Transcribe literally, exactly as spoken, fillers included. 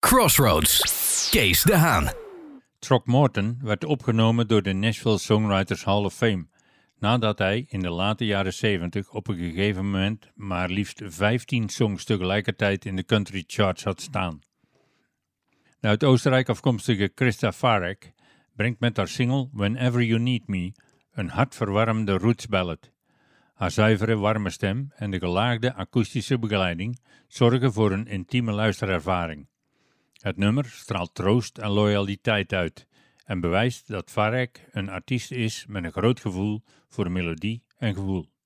Crossroads. Kees de Haan. Throckmorton werd opgenomen door de Nashville Songwriters Hall of Fame, nadat hij in de late jaren zeventig op een gegeven moment maar liefst vijftien songs tegelijkertijd in de country charts had staan. De uit Oostenrijk afkomstige Krista Farek brengt met haar single Whenever You Need Me een hartverwarmende rootsballad. Haar zuivere, warme stem en de gelaagde akoestische begeleiding zorgen voor een intieme luisterervaring. Het nummer straalt troost en loyaliteit uit en bewijst dat Farek een artiest is met een groot gevoel voor melodie en gevoel.